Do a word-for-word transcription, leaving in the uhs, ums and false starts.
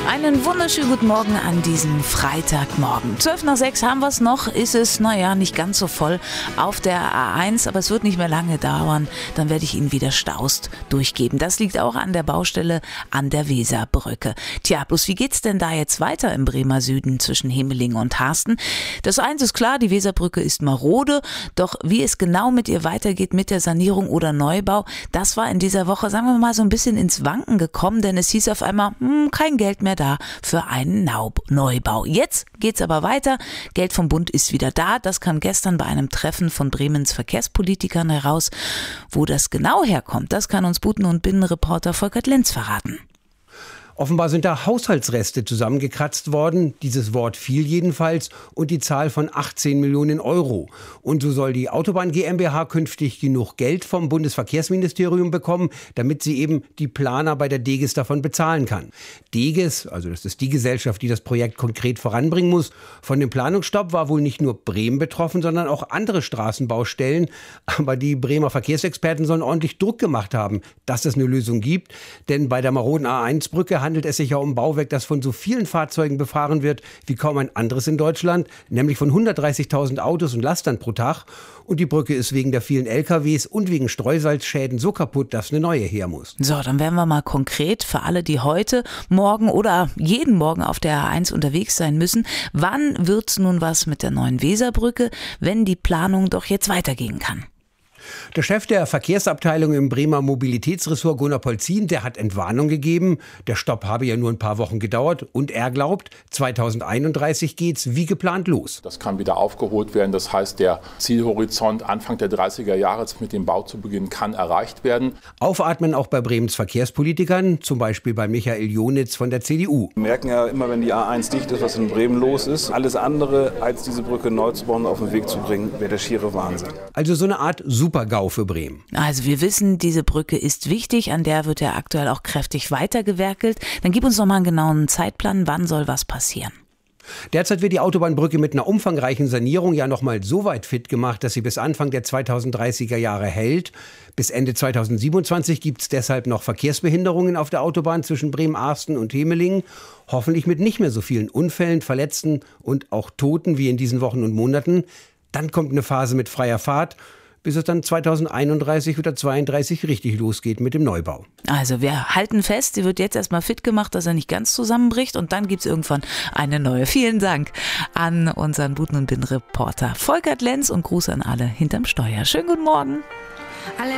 Einen wunderschönen guten Morgen an diesem Freitagmorgen. zwölf nach sechs haben wir es noch, ist es, naja, nicht ganz so voll auf der A eins, aber es wird nicht mehr lange dauern, dann werde ich Ihnen wieder Staus durchgeben. Das liegt auch an der Baustelle an der Weserbrücke. Tja, bloß wie geht's denn da jetzt weiter im Bremer Süden zwischen Hemeling und Harsten? Das eins ist klar, die Weserbrücke ist marode, doch wie es genau mit ihr weitergeht mit der Sanierung oder Neubau, das war in dieser Woche, sagen wir mal, so ein bisschen ins Wanken gekommen, denn es hieß auf einmal, hm, kein Geld mehr da für einen Neubau. Jetzt geht's aber weiter. Geld vom Bund ist wieder da. Das kam gestern bei einem Treffen von Bremens Verkehrspolitikern heraus. Wo das genau herkommt, das kann uns Buten- und Binnenreporter Volkert Lenz verraten. Offenbar sind da Haushaltsreste zusammengekratzt worden, dieses Wort fiel jedenfalls, und die Zahl von achtzehn Millionen Euro. Und so soll die Autobahn GmbH künftig genug Geld vom Bundesverkehrsministerium bekommen, damit sie eben die Planer bei der Deges davon bezahlen kann. Deges, also das ist die Gesellschaft, die das Projekt konkret voranbringen muss, von dem Planungsstopp war wohl nicht nur Bremen betroffen, sondern auch andere Straßenbaustellen. Aber die Bremer Verkehrsexperten sollen ordentlich Druck gemacht haben, dass es eine Lösung gibt, denn bei der maroden A eins Brücke handelt es sich ja um ein Bauwerk, das von so vielen Fahrzeugen befahren wird wie kaum ein anderes in Deutschland, nämlich von hundertdreißigtausend Autos und Lastern pro Tag. Und die Brücke ist wegen der vielen L K Ws und wegen Streusalzschäden so kaputt, dass eine neue her muss. So, dann werden wir mal konkret für alle, die heute, morgen oder jeden Morgen auf der A eins unterwegs sein müssen. Wann wird's nun was mit der neuen Weserbrücke, wenn die Planung doch jetzt weitergehen kann? Der Chef der Verkehrsabteilung im Bremer Mobilitätsressort, Gunnar Polzin, der hat Entwarnung gegeben. Der Stopp habe ja nur ein paar Wochen gedauert und er glaubt, zweitausendeinunddreißig geht's wie geplant los. Das kann wieder aufgeholt werden. Das heißt, der Zielhorizont Anfang der dreißiger Jahre mit dem Bau zu beginnen kann erreicht werden. Aufatmen auch bei Bremens Verkehrspolitikern, zum Beispiel bei Michael Jonitz von der C D U. Wir merken ja immer, wenn die A eins dicht ist, was in Bremen los ist. Alles andere, als diese Brücke neu zu bauen und auf den Weg zu bringen, wäre der schiere Wahnsinn. Also so eine Art Super-GAU für Bremen. Also wir wissen, diese Brücke ist wichtig, an der wird ja aktuell auch kräftig weitergewerkelt. Dann gib uns noch mal einen genauen Zeitplan, wann soll was passieren? Derzeit wird die Autobahnbrücke mit einer umfangreichen Sanierung ja noch mal so weit fit gemacht, dass sie bis Anfang der zweitausenddreißiger Jahre hält. Bis Ende zweitausendsiebenundzwanzig gibt es deshalb noch Verkehrsbehinderungen auf der Autobahn zwischen Bremen-Arsten und Hemeling. Hoffentlich mit nicht mehr so vielen Unfällen, Verletzten und auch Toten wie in diesen Wochen und Monaten. Dann kommt eine Phase mit freier Fahrt, bis es dann zweitausendeinunddreißig oder zweiunddreißig richtig losgeht mit dem Neubau. Also wir halten fest, sie wird jetzt erstmal fit gemacht, dass er nicht ganz zusammenbricht und dann gibt es irgendwann eine neue. Vielen Dank an unseren Buten- und Binnenreporter Volkert Lenz und Gruß an alle hinterm Steuer. Schönen guten Morgen.